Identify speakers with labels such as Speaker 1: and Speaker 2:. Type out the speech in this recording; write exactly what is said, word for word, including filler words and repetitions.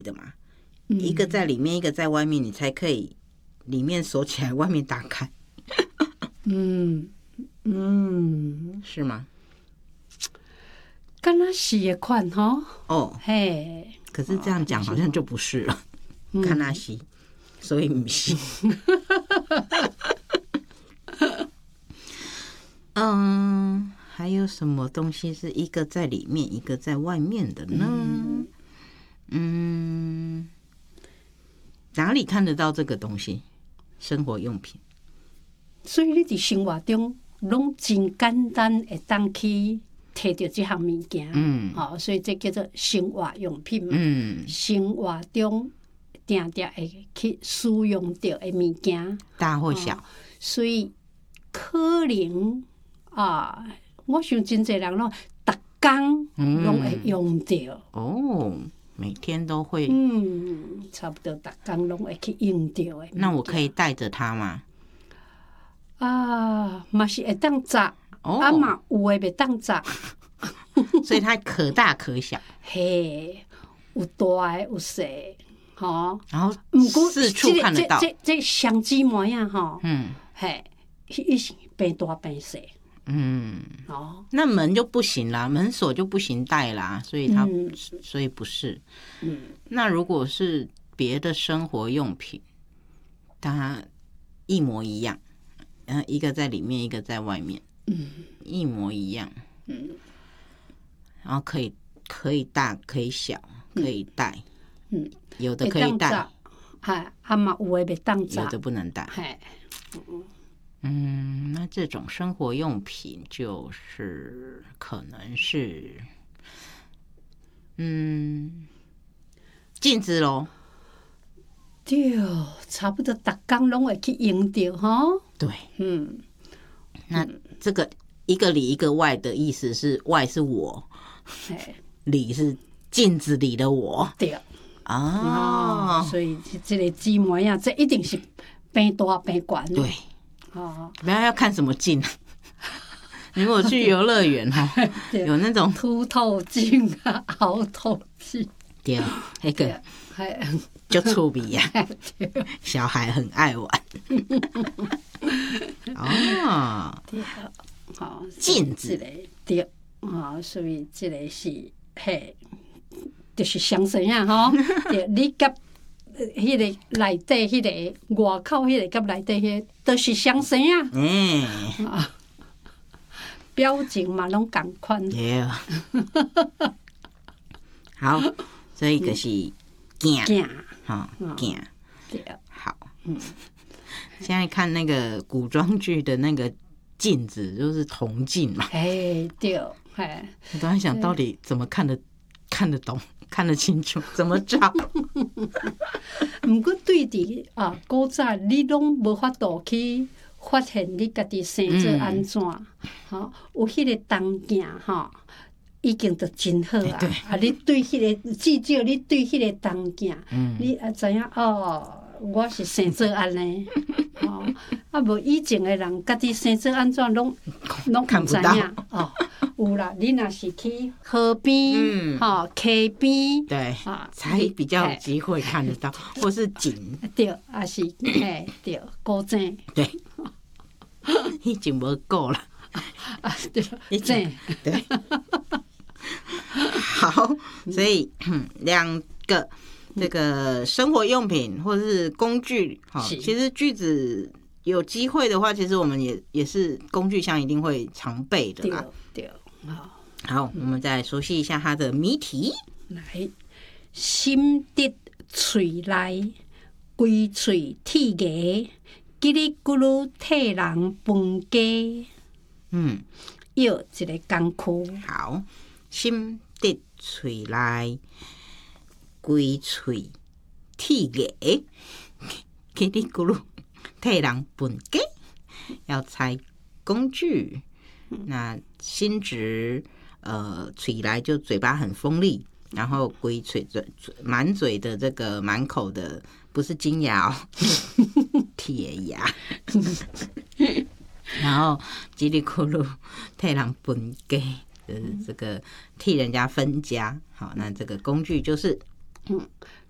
Speaker 1: 的嘛，嗯、一个在里面，一个在外面，你才可以里面锁起来，外面打开。
Speaker 2: 嗯嗯，
Speaker 1: 是吗？
Speaker 2: 敢若是的款吼。
Speaker 1: 哦，
Speaker 2: 嘿，
Speaker 1: 可是这样讲好像就不是了。看那是，所以不是。嗯，还有什么东西是一个在里面，一个在外面的呢？嗯，嗯哪里看得到这个东西？生活用品。
Speaker 2: 所以你伫生活中拢真简单会当去摕到这项物件。嗯，好、哦，所以这叫做生活用品嘛。嗯，生活中定定会去使用到的物件，
Speaker 1: 大或小。哦、
Speaker 2: 所以可能啊，我想真侪人咯，逐工拢会用到、嗯。
Speaker 1: 哦。每天都会，
Speaker 2: 嗯，差不多，逐工拢会去用到的。
Speaker 1: 那我可以带着它吗？
Speaker 2: 啊，嘛是会当摘，哦、啊嘛有诶袂当摘，
Speaker 1: 所以它可大可小。
Speaker 2: 嘿，有大诶，有细，吼。
Speaker 1: 然后四处看得到。
Speaker 2: 这这这相机模样吼，嗯，嘿，伊是变大变细。
Speaker 1: 嗯，哦，那门就不行啦，门锁就不行带啦，所以它、嗯、所以不是。嗯，那如果是别的生活用品，它一模一样，嗯，一个在里面，一个在外面，嗯，一模一样，嗯，然后可以可以大可以小，可以带，嗯，有的可以带，
Speaker 2: 嗨，啊嘛有的袂当摘，
Speaker 1: 有的不能带，嗨，嗯。嗯，那这种生活用品就是可能是，嗯，镜子咯。
Speaker 2: 对，差不多逐工拢会去用到哈。
Speaker 1: 对，嗯，那这个一个里一个外的意思是外是我，里是镜子里的我。
Speaker 2: 对，啊、哦，所以这个字模样，这一定是变大变悬。
Speaker 1: 对。哦，不要要看什么镜，如果去游乐园哈，有那种
Speaker 2: 凸透镜啊、凹透镜，
Speaker 1: 对，那个就粗鄙呀，小孩很爱玩。哦，
Speaker 2: 对，好，
Speaker 1: 镜子
Speaker 2: 对，啊，所以这个是嘿，就是相生啊，哈，对，你甲。迄个内底，迄个外口，迄个甲内底，迄都是相生啊。嗯，啊，表情嘛拢共款。
Speaker 1: 对。好，所以就是镜，镜，哈，镜。对。好。嗯。现在看那个古装剧的那个镜子，就是铜镜嘛。
Speaker 2: 哎，对，哎。
Speaker 1: 我都在想到底怎么看得看得懂。看得清楚，怎么照？
Speaker 2: 不过对伫啊，古早你拢无法度去发现你家己生做安怎，吼、嗯，有迄个当镜吼，已经都真好啊！啊，你对迄、那个至少你对迄个当镜，嗯、你啊知影哦，我是生做安尼，哦，啊无以前的人家己生做安怎，拢拢
Speaker 1: 看不到
Speaker 2: 哦。有啦，你若是去河边、哈溪边，
Speaker 1: 对，才比较有机会看得到，或是景，
Speaker 2: 对，啊是，嘿，对，古井，
Speaker 1: 对，已经无够了，
Speaker 2: 啊对，井，
Speaker 1: 对，好，所以两个这个生活用品或者是工具，哈，其实句子有机会的话，其实我们也也是工具箱一定会常备的啦，
Speaker 2: 对。
Speaker 1: 好，好，我们再来熟悉一下它的谜题。
Speaker 2: 来，心得喙内，规喙铁牙，叽里咕噜替人分家。嗯，要一个工区。
Speaker 1: 好，心得喙内，规喙铁牙，叽里咕噜替人分家。要猜工具。那心直，呃，嘴来就嘴巴很锋利，然后龟嘴嘴满嘴的这个满口的不是金牙哦，铁牙，然后叽里咕噜替人分家，就是这个替人家分家。好，那这个工具就是，
Speaker 2: 嗯，